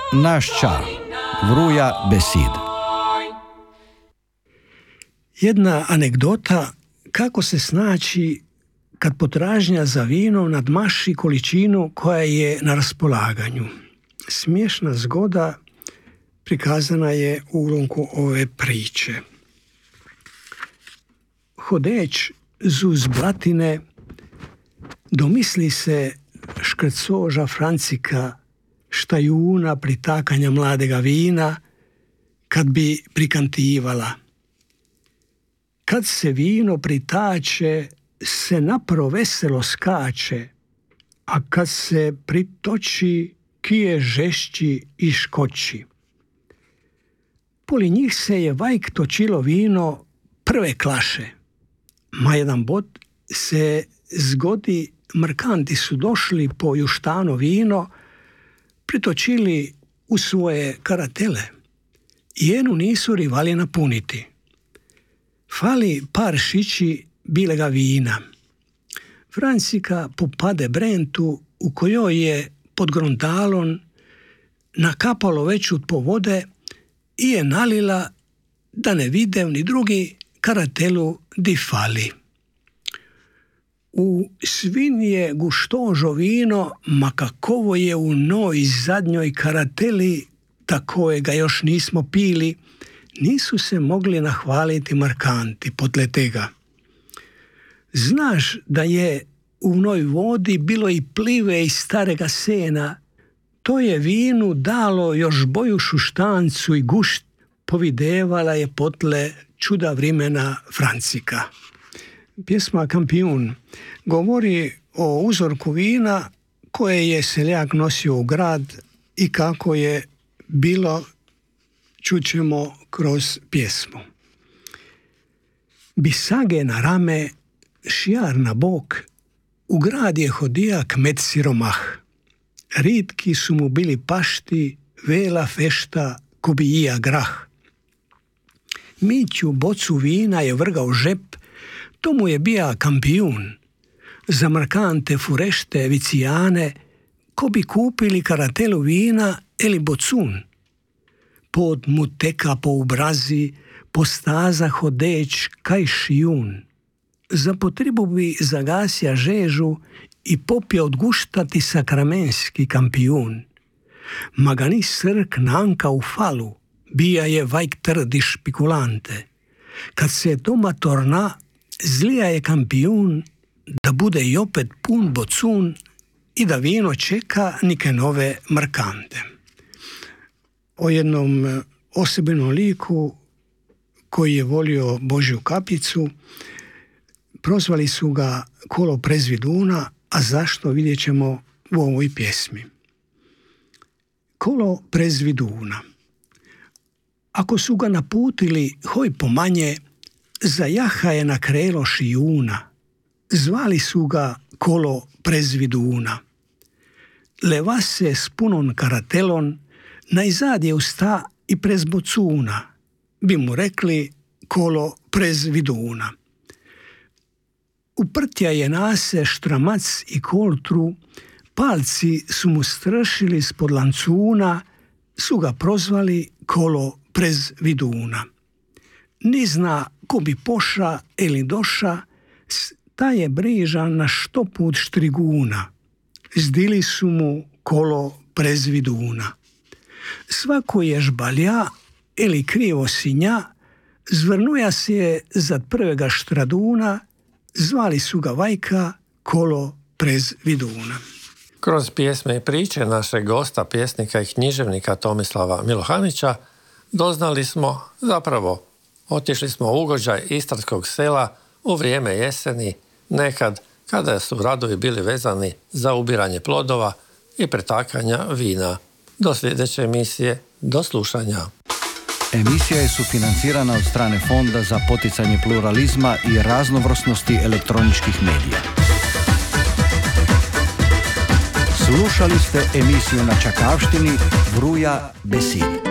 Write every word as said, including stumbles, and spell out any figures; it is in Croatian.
naš čar. Vruja besid. Jedna anegdota kako se snaći kad potražnja za vino nadmaši količinu koja je na raspolaganju. Smiješna zgoda prikazana je u ulomku ove priče. Hodeć zuz blatine, domisli se škrcoža Francika štajuna pritakanja mladega vina, kad bi prikantivala. Kad se vino pritače, se napro veselo skače, a kad se pritoči, kije žešći i škoći. Poli njih se je vajk točilo vino prve klaše. Ma jedan bot se zgodi, mrkanti su došli po juštano vino, pritočili u svoje karatele. Jenu nisu rivali napuniti. Fali par šići bilega vina. Francika popade brentu u kojoj je pod gruntalon nakapalo već po vode i je nalila da ne vide ni drugi karatelu di fali. U svin je guštožo vino, ma kakovo je u noj zadnjoj karateli, tako ga još nismo pili, nisu se mogli nahvaliti markanti potle tega. Znaš da je u noj vodi bilo i plive iz starega sena, to je vinu dalo još boju šuštancu i gušt, povidevala je potle čuda vrimena Francika. Pjesma Kampijun govori o uzorku vina koje je seljak nosio u grad i kako je bilo, čućemo kroz pjesmu. Bisage na rame, šijar na bok, u grad je hodija kmet siromah. Ritki su mu bili pašti, vela fešta, ko bi ija grah. Miću bocu vina je vrgao žep, to mu je bija kampijun. Za markante furešte vicijane, ko bi kupili karatelu vina ili bocun. Pod mu teka po ubrazi, po staza hodeć kaj šijun. Za potrebu bi zagasja žežu i popio odguštati sakramenski kampijun. Magani srk nanka u falu, bija je vajk trdi špikulante. Kad se doma torna, zlija je kampijun da bude i opet pun bocun i da vino čeka nike nove markante. O jednom osebenom liku koji je volio Božju kapicu, prozvali su ga Kolo Prezviduna, a zašto vidjet ćemo u ovoj pjesmi. Kolo Prezviduna. Ako su ga naputili hoj pomanje, zajaha je na krelo šijuna. Zvali su ga Kolo Prezviduna. Leva se s punon karatelon, najzad je usta i prez bocuna. Bi mu rekli Kolo Prezviduna. Uprtja je nase štramac i koltru, palci su mu stršili spod lancuna, su ga prozvali Kolo Prezviduna. Ni zna ko bi poša ili doša, ta je briža na što put štriguna. Zdili su mu Kolo Prezviduna. Svako je žbalja ili krivo sinja, zvrnuja se je za prvega štraduna, zvali su ga vajka Kolo Prezviduna. Kroz pjesme i priče našeg gosta, pjesnika i književnika Tomislava Milohanića, doznali smo, zapravo, otišli smo u ugođaj istarskog sela u vrijeme jeseni, nekad kada su radovi bili vezani za ubiranje plodova i pretakanja vina. Do sljedeće emisije, do slušanja. Emisija je sufinancirana od strane Fonda za poticanje pluralizma i raznovrsnosti elektroničkih medija. Slušali ste emisiju na Čakavštini Vruja besid.